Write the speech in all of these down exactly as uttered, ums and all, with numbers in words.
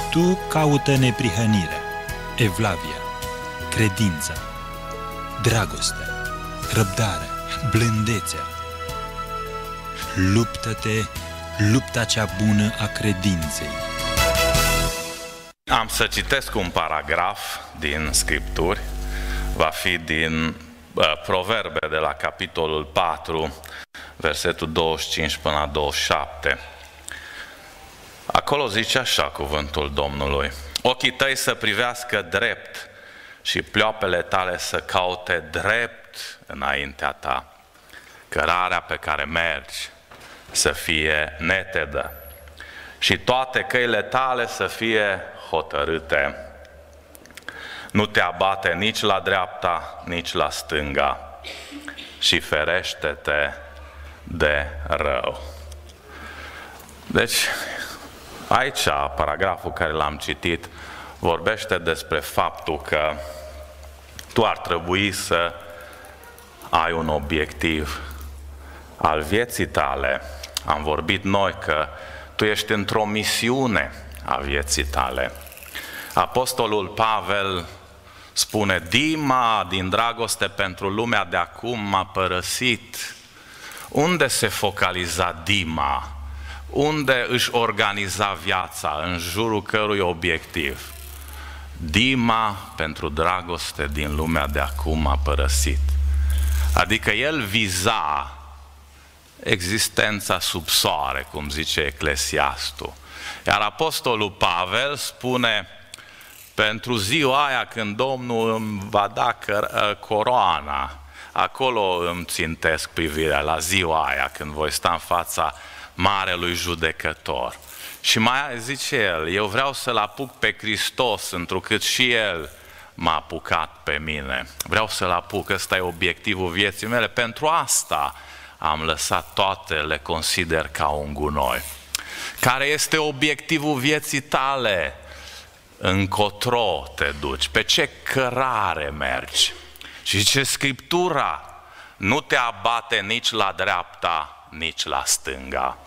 Tu caută neprihănirea, evlavia, credința, dragostea, răbdarea, blândețea. Luptă-te, lupta cea bună a credinței. Am să citesc un paragraf din Scripturi, va fi din uh, Proverbe de la capitolul patru, versetul douăzeci și cinci până la douăzeci și șapte. Acolo zice așa cuvântul Domnului: ochii tăi să privească drept și pleoapele tale să caute drept înaintea ta, cărarea pe care mergi să fie netedă și toate căile tale să fie hotărâte. Nu te abate nici la dreapta, nici la stânga și ferește-te de rău. Deci, aici, paragraful care l-am citit, vorbește despre faptul că tu ar trebui să ai un obiectiv al vieții tale. Am vorbit noi că tu ești într-o misiune a vieții tale. Apostolul Pavel spune: Dima, din dragoste pentru lumea de acum, m-a părăsit. Unde se focaliza Dima? Unde își organiza viața? În jurul cărui obiectiv? Dima, pentru dragoste din lumea de acum, m-a părăsit. Adică el viza existența sub soare, cum zice Eclesiastul. Iar apostolul Pavel spune: pentru ziua aia când Domnul îmi va da coroana, acolo îmi țintesc privirea, la ziua aia când voi sta în fața Marelui Judecător. Și mai zice el: eu vreau să-L apuc pe Hristos, întrucât și El m-a apucat pe mine. Vreau să-L apuc, ăsta e obiectivul vieții mele, pentru asta am lăsat toate, le consider ca un gunoi. Care este obiectivul vieții tale? Încotro te duci, pe ce cărare mergi? Și zice Scriptura: nu te abate nici la dreapta, nici la stânga.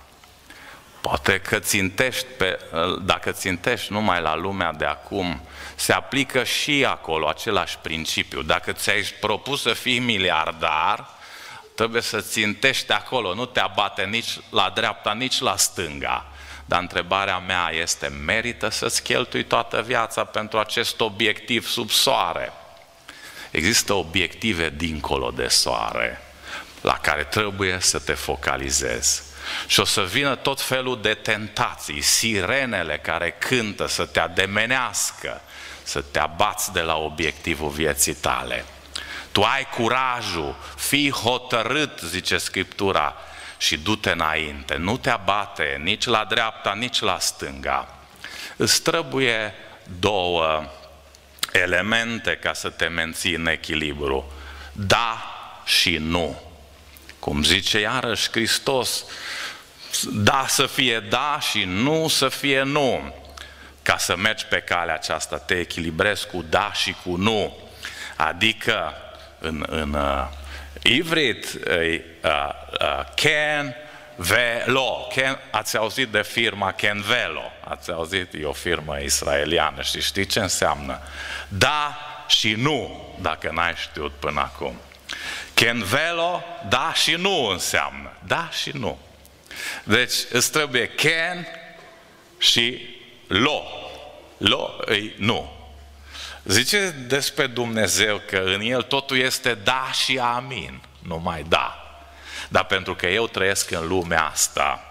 Poate că țintești pe, dacă țintești numai la lumea de acum, se aplică și acolo același principiu. Dacă ți-ai propus să fii miliardar, trebuie să țintești acolo, nu te abate nici la dreapta, nici la stânga. Dar întrebarea mea este: merită să-ți cheltui toată viața pentru acest obiectiv sub soare? Există obiective dincolo de soare la care trebuie să te focalizezi. Și o să vină tot felul de tentații, sirenele care cântă să te ademenească, să te abați de la obiectivul vieții tale. Tu ai curajul, fii hotărât, zice Scriptura, și du-te înainte. Nu te abate nici la dreapta, nici la stânga. Îți trebuie două elemente ca să te menții în echilibru: da și nu. Cum zice iarăși Hristos, da să fie da și nu să fie nu. Ca să mergi pe calea aceasta, te echilibrezi cu da și cu nu. Adică în, în uh, ivrit, uh, uh, Ken Velo. Ken, ați auzit de firma Ken Velo? Ați auzit? E o firmă israeliană și știi ce înseamnă? Da și nu, dacă n-ai știut până acum. Ken Velo, da și nu înseamnă. Da și nu. Deci îți trebuie Ken și Lo. Lo îi nu. Zice despre Dumnezeu că în El totul este da și amin, numai da. Dar pentru că eu trăiesc în lumea asta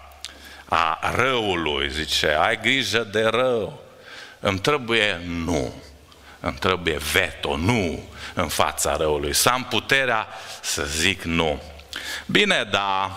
a răului, zice, ai grijă de rău, îmi trebuie nu, îmi trebuie veto, nu în fața răului, să am puterea să zic nu. Bine, dar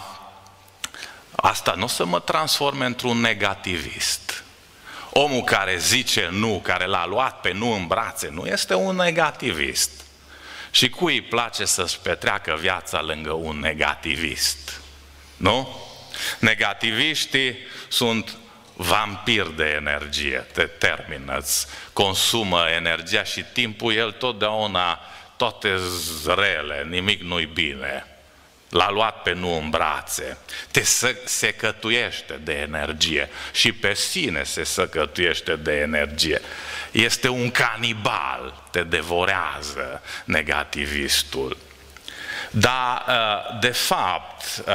asta nu o să mă transforme într-un negativist. Omul care zice nu, care l-a luat pe nu în brațe, nu este un negativist. Și cui îi place să-și petreacă viața lângă un negativist? Nu? Negativiștii sunt vampiri de energie, te termină, îți consumă energia și timpul, el totdeauna, toate rele, nimic nu-i bine. l-a luat pe Nu în brațe, te secătuiește de energie și pe sine se secătuiește de energie. Este un canibal, te devorează negativistul. Dar, de fapt,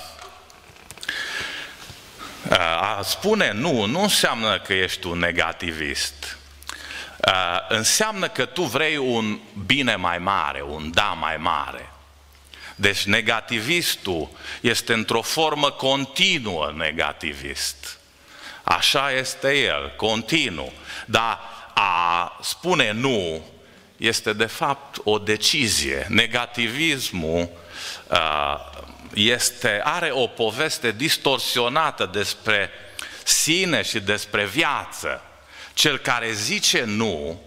a spune nu, nu înseamnă că ești un negativist. Înseamnă că tu vrei un bine mai mare, un da mai mare. Deci negativistul este într-o formă continuă negativist. Așa este el, continuu. Dar a spune nu este de fapt o decizie. Negativismul este, are o poveste distorsionată despre sine și despre viață. Cel care zice nu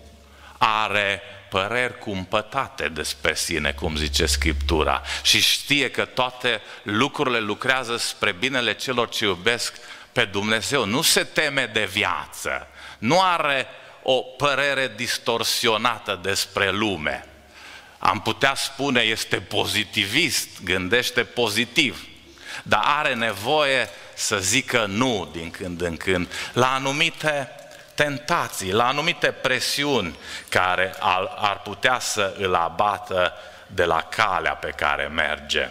are păreri cumpătate despre sine, cum zice Scriptura, și știe că toate lucrurile lucrează spre binele celor ce iubesc pe Dumnezeu. Nu se teme de viață, nu are o părere distorsionată despre lume. Am putea spune este pozitivist, gândește pozitiv, dar are nevoie să zică nu din când în când la anumite tentații, la anumite presiuni care ar putea să îl abată de la calea pe care merge.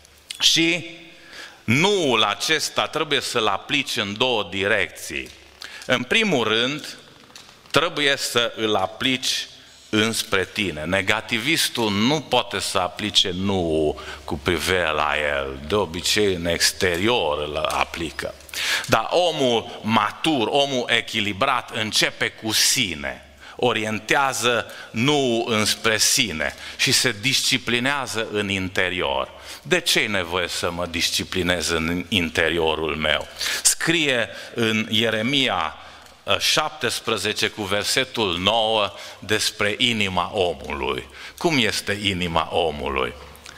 Și nuul acesta trebuie să-l aplici în două direcții. În primul rând, trebuie să îl aplici înspre tine. Negativistul nu poate să aplice nu cu privire la el, de obicei în exterior îl aplică. Dar omul matur, omul echilibrat începe cu sine, orientează nu înspre sine și se disciplinează în interior. De ce e nevoie să mă disciplinez în interiorul meu? Scrie în Ieremia șaptesprezece cu versetul nouă despre inima omului. Cum este inima omului?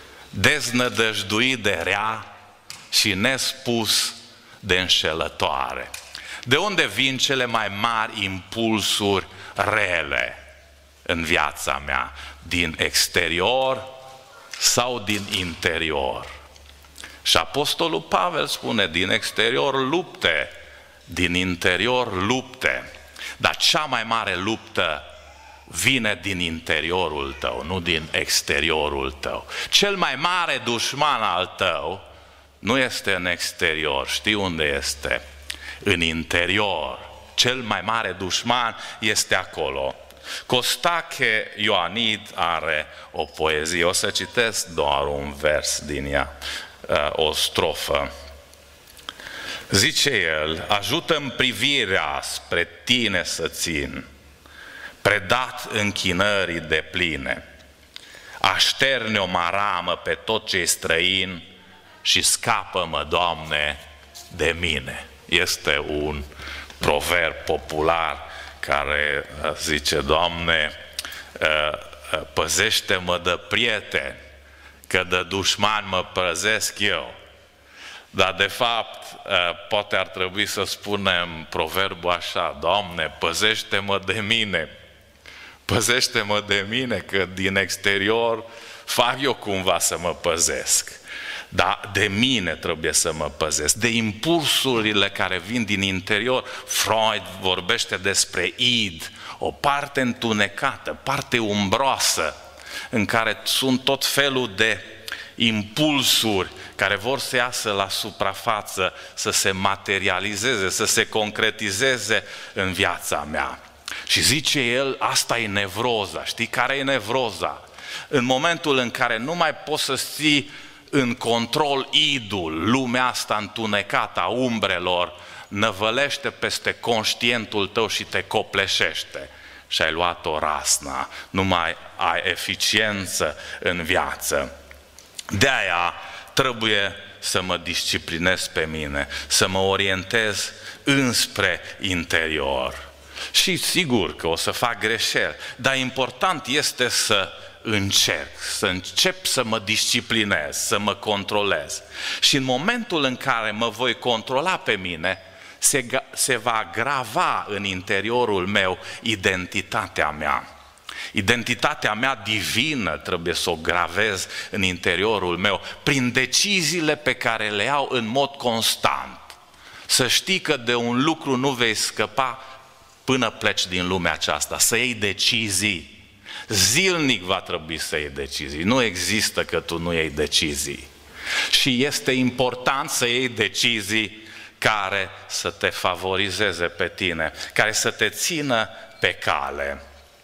Deznădăjduit de rea și nespus de înșelătoare. De unde vin cele mai mari impulsuri rele în viața mea? Din exterior sau din interior? Și Apostolul Pavel spune, din exterior lupte, din interior lupte, dar cea mai mare luptă vine din interiorul tău, nu din exteriorul tău. Cel mai mare dușman al tău nu este în exterior, știi unde este? În interior. Cel mai mare dușman este acolo. Costache Ioanid are o poezie, o să citesc doar un vers din ea, o strofă. Zice el, ajută-mi privirea spre tine să țin, predat închinării depline, așterne o maramă pe tot ce-i străin și scapă-mă, Doamne, de mine. Este un proverb popular care zice, Doamne, păzește-mă de prieteni, că de dușmani mă păzesc eu. Dar de fapt, poate ar trebui să spunem proverbul așa, Doamne, păzește-mă de mine, păzește-mă de mine, că din exterior fac eu cumva să mă păzesc. Dar de mine trebuie să mă păzesc, de impulsurile care vin din interior. Freud vorbește despre id, o parte întunecată, parte umbroasă, în care sunt tot felul de impulsuri care vor să iasă la suprafață, să se materializeze, să se concretizeze în viața mea. Și zice el, asta e nevroza. Știi care e nevroza? În momentul în care nu mai poți să ții în control idul, lumea asta întunecată a umbrelor, năvălește peste conștientul tău și te copleșește. Și ai luat-o rasna, nu mai ai eficiență în viață. De-aia trebuie să mă disciplinez pe mine, să mă orientez înspre interior. Și sigur că o să fac greșeli, dar important este să încerc, să încep să mă disciplinez, să mă controlez. Și în momentul în care mă voi controla pe mine, se, se va grava în interiorul meu identitatea mea. Identitatea mea divină trebuie să o gravez în interiorul meu prin deciziile pe care le iau în mod constant. Să știi că de un lucru nu vei scăpa până pleci din lumea aceasta, să iei decizii. Zilnic va trebui să iei decizii. Nu există că tu nu iei decizii. Și este important să iei decizii care să te favorizeze pe tine, care să te țină pe cale.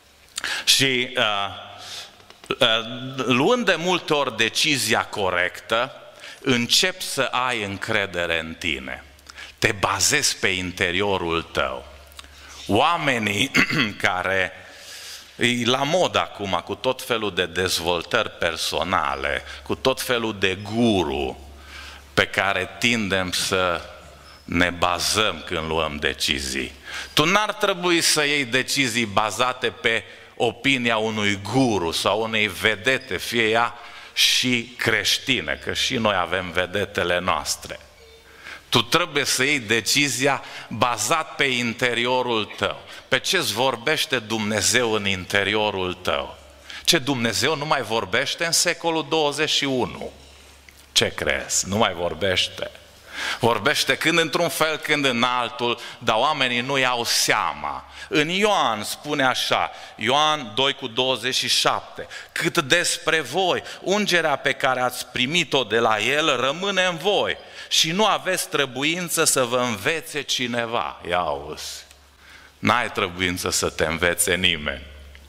Și uh, uh, luând de multe ori decizia corectă, începi să ai încredere în tine. Te bazezi pe interiorul tău. Oamenii care e la mod acum cu tot felul de dezvoltări personale, cu tot felul de guru pe care tindem să ne bazăm când luăm decizii. Tu n-ar trebui să iei decizii bazate pe opinia unui guru sau unei vedete, fie ea și creștine, că și noi avem vedetele noastre. Tu trebuie să iei decizia bazat pe interiorul tău. Pe ce-ți vorbește Dumnezeu în interiorul tău? Ce Dumnezeu nu mai vorbește în secolul douăzeci și unu? Ce crezi? Nu mai vorbește. Vorbește când într-un fel, când în altul, dar oamenii nu iau seama. În Ioan spune așa, Ioan doi cu douăzeci și șapte, cât despre voi, ungerea pe care ați primit-o de la El rămâne în voi și nu aveți trebuință să vă învețe cineva. Ia auzi, n-ai trebuință să te învețe nimeni.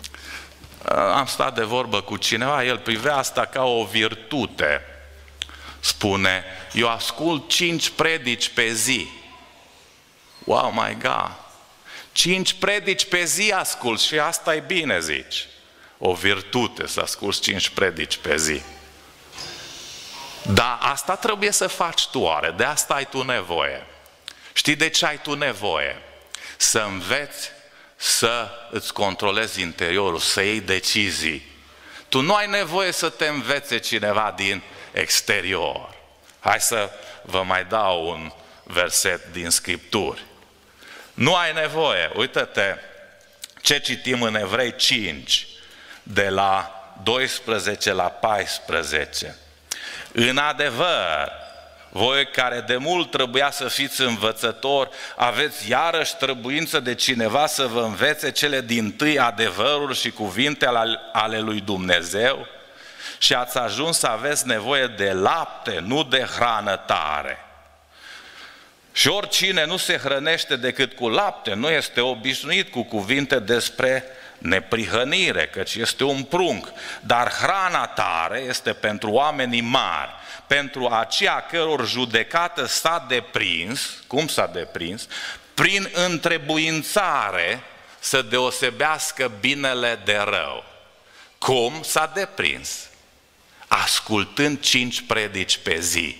Am stat de vorbă cu cineva, el privea asta ca o virtute. Spune, eu ascult cinci predici pe zi. Wow, my God! Cinci predici pe zi ascult și asta e bine, zici. O virtute să asculți cinci predici pe zi. Dar asta trebuie să faci tu, oare? De asta ai tu nevoie. Știi de ce ai tu nevoie? Să înveți să îți controlezi interiorul, să iei decizii. Tu nu ai nevoie să te învețe cineva din exterior. Hai să vă mai dau un verset din Scripturi. Nu ai nevoie. Uită-te ce citim în Evrei cinci, de la doisprezece la paisprezece. În adevăr, voi care de mult trebuia să fiți învățători, aveți iarăși trebuință de cineva să vă învețe cele dintâi adevăruri și cuvinte ale lui Dumnezeu? Și ați ajuns să aveți nevoie de lapte, nu de hrană tare. Și oricine nu se hrănește decât cu lapte, nu este obișnuit cu cuvinte despre neprihănire, căci este un prunc. Dar hrana tare este pentru oamenii mari, pentru aceia căror judecată s-a deprins, cum s-a deprins? Prin întrebuințare să deosebească binele de rău. Cum s-a deprins? Ascultând cinci predici pe zi,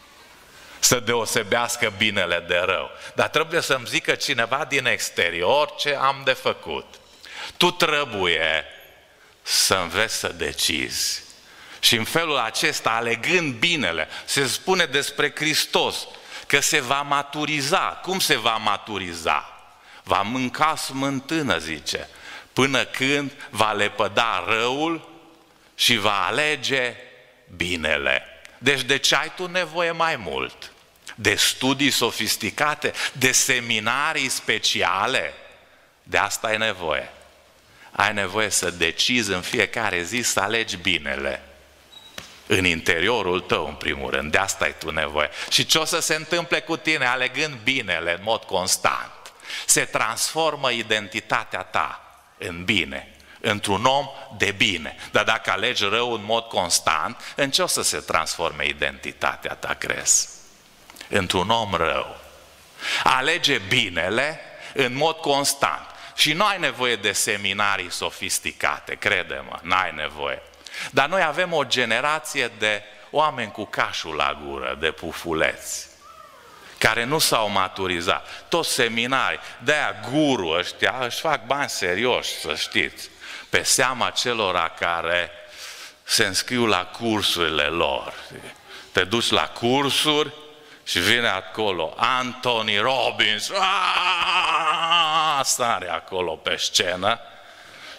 să deosebească binele de rău. Dar trebuie să-mi zică cineva din exterior ce am de făcut. Tu trebuie să înveți să decizi. Și în felul acesta, alegând binele, se spune despre Hristos că se va maturiza. Cum se va maturiza? Va mânca smântână, zice, până când va lepăda răul și va alege binele. Deci de ce ai tu nevoie mai mult? De studii sofisticate? De seminarii speciale? De asta ai nevoie. Ai nevoie să decizi în fiecare zi să alegi binele. În interiorul tău, în primul rând. De asta ai tu nevoie. Și ce o să se întâmple cu tine alegând binele în mod constant? Se transformă identitatea ta în bine, într-un om de bine. Dar dacă alegi rău în mod constant, în ce o să se transforme identitatea ta, crezi? Într-un om rău. Alege binele în mod constant. Și nu ai nevoie de seminarii sofisticate, crede-mă, n-ai nevoie. Dar noi avem o generație de oameni cu cașul la gură, de pufuleți, care nu s-au maturizat. Toți seminarii, de-aia guru ăștia își fac bani serioși, să știți, pe seama celora care se înscriu la cursurile lor. Te duci la cursuri și vine acolo Anthony Robbins, aaa, sare acolo pe scenă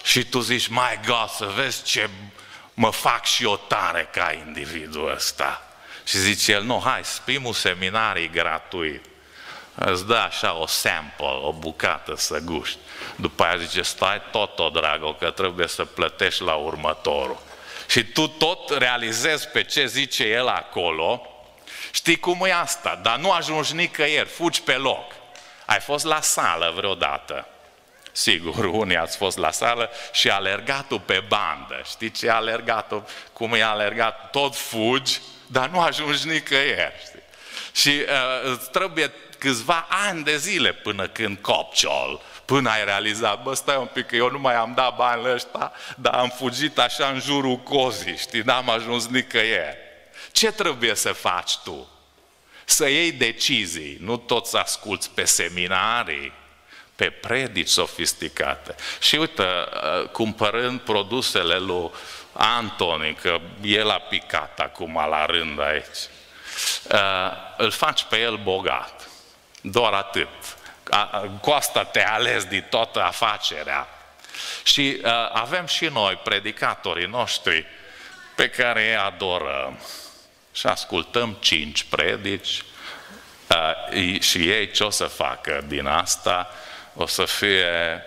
Și tu zici, my God, să vezi ce mă fac și eu tare ca individul ăsta. Și zice el, nu, hai, primul seminarii gratuit. Îți dă așa o sample, o bucată să guști. După aia zice, stai tot, o dragă, că trebuie să plătești la următorul. Și tu tot realizezi pe ce zice el acolo. Știi cum e asta, dar nu ajungi nicăieri, fugi pe loc. Ai fost la sală vreodată. Sigur, unii ați fost la sală și alergatul pe bandă. Știi ce e alergatul? Cum e alergat? Tot fugi, dar nu ajungi nicăieri. Știi? Și uh, îți trebuie câțiva ani de zile până când copciol, până ai realizat, bă, stai un pic, că eu nu mai am dat banii ăștia, dar am fugit așa în jurul cozii, știi, n-am ajuns nicăieri. Ce trebuie să faci tu? Să iei decizii, nu toți asculți pe seminarii, pe predici sofisticate. Și uite, cumpărând produsele lui Antoni, că el a picat acum la rând aici, îl faci pe el bogat. Doar atât. Cu asta te ales din toată afacerea. Și avem și noi, predicatorii noștri, pe care îi adorăm. Și ascultăm cinci predici și ei ce o să facă din asta? O să fie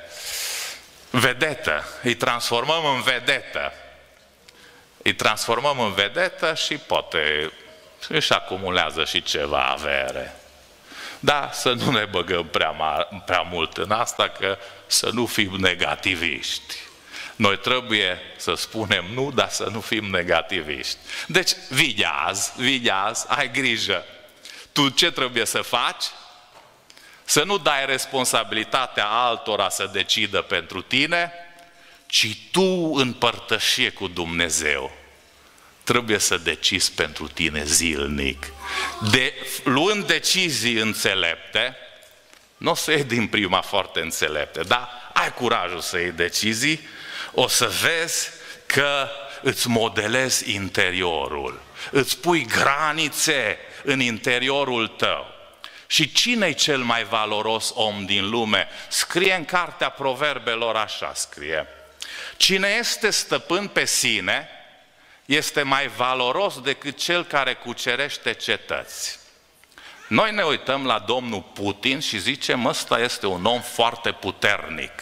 vedetă. Îi transformăm în vedetă. Îi transformăm în vedetă și poate își acumulează și ceva avere. Da, să nu ne băgăm prea, prea mult în asta, că să nu fim negativiști. Noi trebuie să spunem nu, dar să nu fim negativiști. Deci, vigheaz, vigheaz, ai grijă. Tu ce trebuie să faci? Să nu dai responsabilitatea altora să decidă pentru tine, ci tu în părtășie cu Dumnezeu trebuie să decizi pentru tine zilnic. De, luând decizii înțelepte, nu o să iei din prima foarte înțelepte, dar ai curajul să iei decizii, o să vezi că îți modelezi interiorul, îți pui granițe în interiorul tău. Și cine-i cel mai valoros om din lume? Scrie în cartea Proverbelor așa, scrie: cine este stăpân pe sine este mai valoros decât cel care cucerește cetăți. Noi ne uităm la domnul Putin și zicem, ăsta este un om foarte puternic.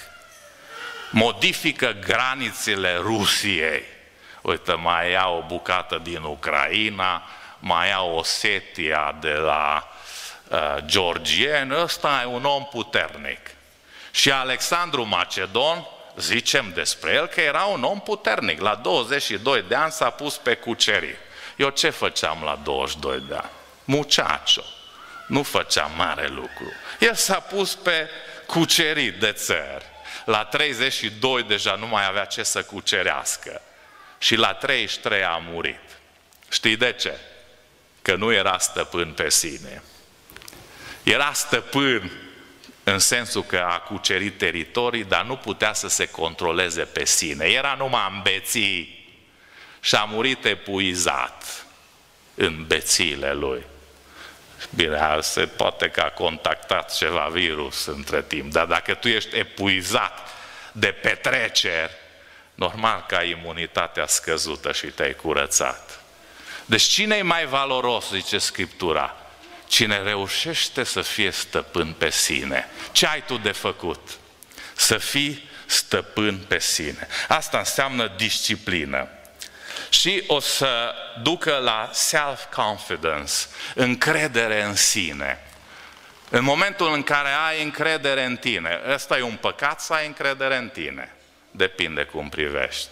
Modifică granițele Rusiei. Uite, mai ia o bucată din Ucraina, mai ia Osetia de la uh, georgieni, ăsta e un om puternic. Și Alexandru Macedon, zicem despre el că era un om puternic. La douăzeci și doi de ani s-a pus pe cucerit. Eu ce făceam la douăzeci și doi de ani? Muchacho. Nu făceam mare lucru. El s-a pus pe cucerit de țări. La treizeci și doi deja nu mai avea ce să cucerească. Și la treizeci și trei a murit. Știi de ce? Că nu era stăpân pe sine. Era stăpân în sensul că a cucerit teritorii, dar nu putea să se controleze pe sine. Era numai în beții și a murit epuizat în bețiile lui. Bine, se poate că a contactat ceva virus între timp, dar dacă tu ești epuizat de petreceri, normal că ai imunitatea scăzută și te-ai curățat. Deci cine e mai valoros, zice Scriptura? Cine reușește să fie stăpân pe sine. Ce ai tu de făcut? Să fii stăpân pe sine. Asta înseamnă disciplină. Și o să ducă la self-confidence, încredere în sine. În momentul în care ai încredere în tine, ăsta e un păcat să ai încredere în tine. Depinde cum privești.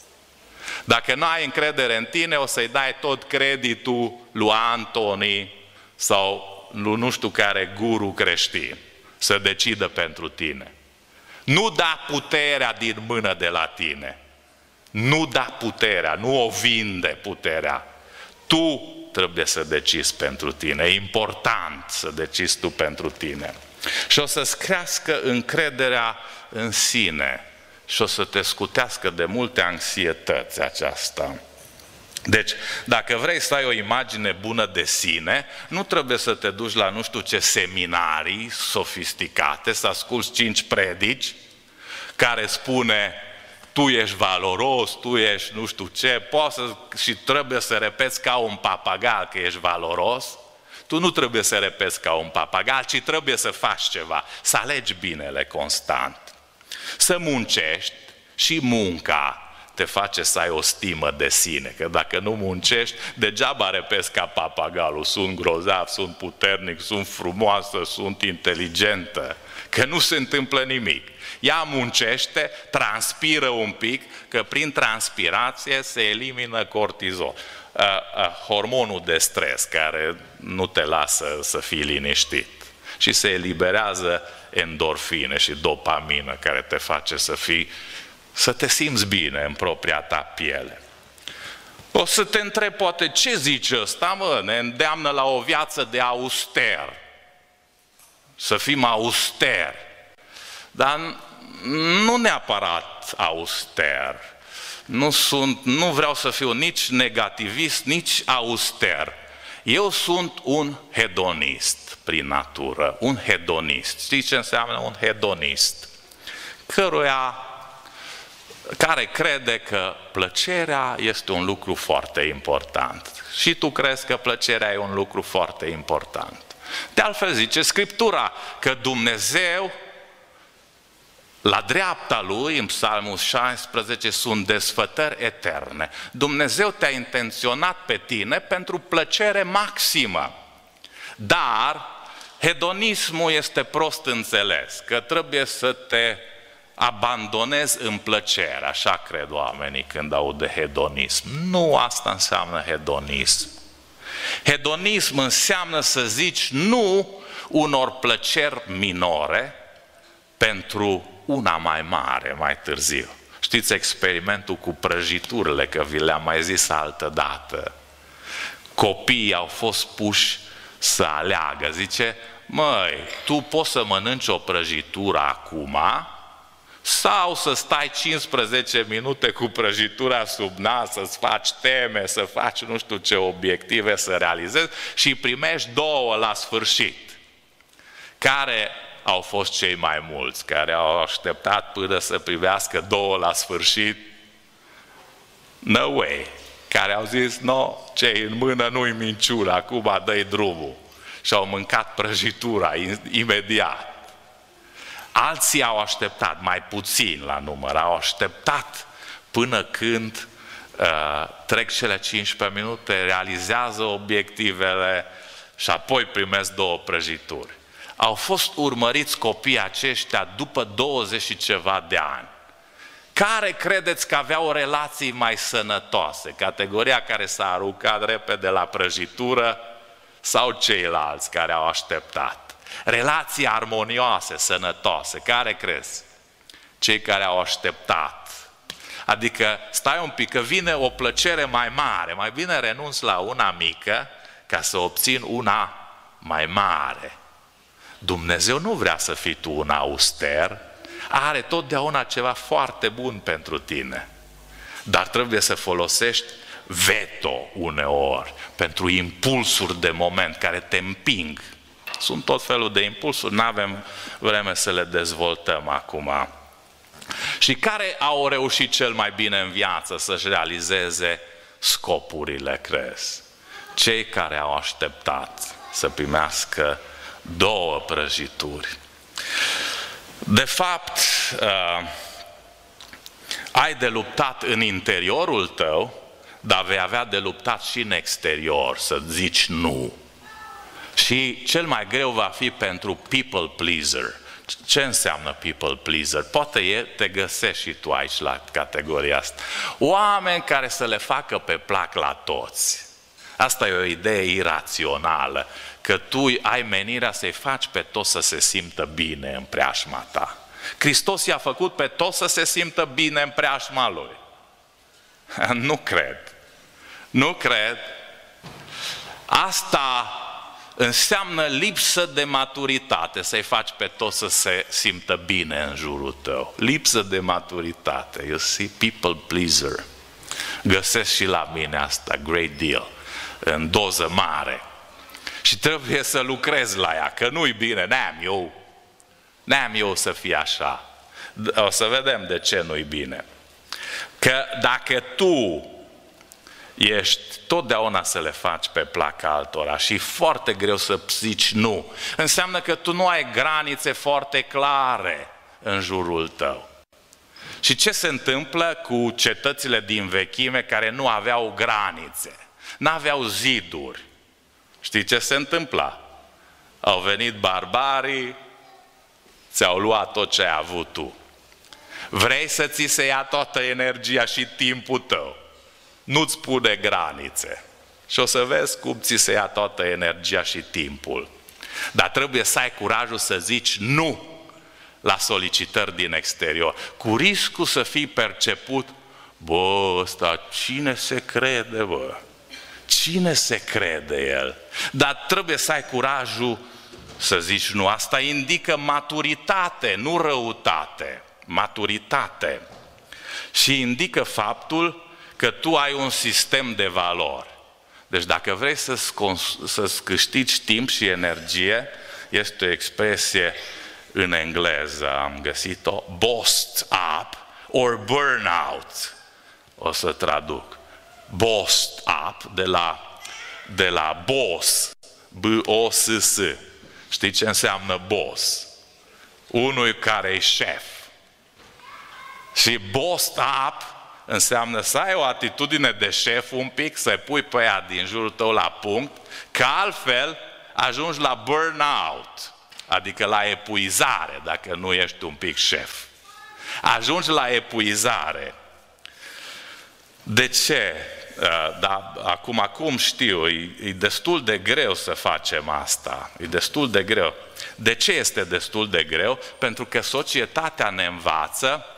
Dacă nu ai încredere în tine, o să-i dai tot creditul lui Antoni sau lui nu știu care guru creștin să decidă pentru tine. Nu da puterea din mână de la tine. Nu da puterea, nu o vinde puterea. Tu trebuie să decizi pentru tine. E important să decizi tu pentru tine. Și o să-ți crească încrederea în sine și o să te scutească de multe anxietăți aceasta. Deci, dacă vrei să ai o imagine bună de sine, nu trebuie să te duci la nu știu ce seminarii sofisticate, să asculți cinci predici care spune tu ești valoros, tu ești nu știu ce, poți să, și trebuie să repeți ca un papagal că ești valoros. Tu nu trebuie să repeți ca un papagal, ci trebuie să faci ceva, să alegi binele constant. Să muncești și munca te face să ai o stimă de sine, că dacă nu muncești, degeaba repezi ca papagalul, sunt grozav, sunt puternic, sunt frumoasă, sunt inteligentă, că nu se întâmplă nimic. Ea muncește, transpiră un pic, că prin transpirație se elimină cortizol, uh, uh, hormonul de stres care nu te lasă să fii liniștit. Și se eliberează endorfine și dopamină care te face să fii, să te simți bine în propria ta piele. O să te întreb poate ce zice ăsta, mă, ne îndeamnă la o viață de auster. Să fim austeri. Dar nu neapărat auster. Nu sunt, nu vreau să fiu nici negativist, nici auster. Eu sunt un hedonist prin natură, un hedonist. Știți ce înseamnă un hedonist? Căruia, care crede că plăcerea este un lucru foarte important. Și tu crezi că plăcerea e un lucru foarte important. De altfel zice Scriptura că Dumnezeu, la dreapta Lui, în Psalmul șaisprezece, sunt desfătări eterne. Dumnezeu te-a intenționat pe tine pentru plăcere maximă. Dar hedonismul este prost înțeles, că trebuie să te abandonezi în plăcere, așa cred oamenii când aud de hedonism. Nu asta înseamnă hedonism. Hedonism înseamnă să zici nu unor plăceri minore pentru una mai mare, mai târziu. Știți experimentul cu prăjiturile, că vi le-am mai zis altă dată. Copiii au fost puși să aleagă. Zice, măi, tu poți să mănânci o prăjitură acum sau să stai cincisprezece minute cu prăjitura sub nas, să-ți faci teme, să faci nu știu ce obiective să realizezi și primești două la sfârșit. Care au fost cei mai mulți care au așteptat până să privească două la sfârșit? No way! Care au zis, no, ce în mână nu-i minciună, acum dă-i drumul. Și au mâncat prăjitura imediat. Alții au așteptat, mai puțin la număr, au așteptat până când uh, trec cele cincisprezece minute, realizează obiectivele și apoi primesc două prăjituri. Au fost urmăriți copiii aceștia după douăzeci și ceva de ani. Care credeți că aveau relații mai sănătoase? Categoria care s-a aruncat repede la prăjitură sau ceilalți care au așteptat? Relații armonioase, sănătoase. Care crezi? Cei care au așteptat. Adică stai un pic, că vine o plăcere mai mare, mai bine renunț la una mică ca să obțin una mai mare. Dumnezeu nu vrea să fii tu un auster, are totdeauna ceva foarte bun pentru tine. Dar trebuie să folosești veto uneori pentru impulsuri de moment care te împing. Sunt tot felul de impulsuri, nu avem vreme să le dezvoltăm acum. Și care au reușit cel mai bine în viață să-și realizeze scopurile, crezi? Cei care au așteptat să primească două prăjituri. De fapt, uh, ai de luptat în interiorul tău, dar vei avea de luptat și în exterior, să zici nu. Și cel mai greu va fi pentru people pleaser. Ce înseamnă people pleaser? Poate e, te găsești și tu aici la categoria asta. Oameni care să le facă pe plac la toți. Asta e o idee irațională, că tu ai menirea să-i faci pe toți să se simtă bine în preajma ta. Hristos i-a făcut pe toți să se simtă bine în preajma Lui. Nu cred. Nu cred. Asta înseamnă lipsă de maturitate, să-i faci pe toți să se simtă bine în jurul tău. Lipsă de maturitate. You see, people pleaser. Găsesc și la mine asta, great deal, în doză mare. Și trebuie să lucrez la ea, că nu-i bine, n-am eu. N-am eu să fie așa. O să vedem de ce nu-i bine. că dacă tu ești totdeauna să le faci pe placa altora și e foarte greu să zici nu, înseamnă că tu nu ai granițe foarte clare în jurul tău. Și ce se întâmplă cu cetățile din vechime care nu aveau granițe, n-aveau ziduri? Știi ce se întâmpla? Au venit barbarii, ți-au luat tot ce ai avut tu. Vrei să ți se ia toată energia și timpul tău, nu-ți pune granițe. Și o să vezi cum ți se ia toată energia și timpul. Dar trebuie să ai curajul să zici nu la solicitări din exterior, cu riscul să fii perceput: bă, ăsta cine se crede, bă? Cine se crede el? Dar trebuie să ai curajul să zici nu. Asta indică maturitate, nu răutate. Maturitate. Și indică faptul că tu ai un sistem de valori. Deci dacă vrei să-ți, să-ți câștigi timp și energie, este o expresie în engleză, am găsit-o, bossed up or burnout. O să traduc. Bossed up, de la, de la boss, B O S S. Știi ce înseamnă boss? Unul care e șef. Și bossed up înseamnă să ai o atitudine de șef un pic, să-i pui pe ea din jurul tău la punct, că altfel ajungi la burnout, adică la epuizare, dacă nu ești un pic șef. Ajungi la epuizare. De ce? Dar acum, acum știu, e, e destul de greu să facem asta. E destul de greu. De ce este destul de greu? Pentru că societatea ne învață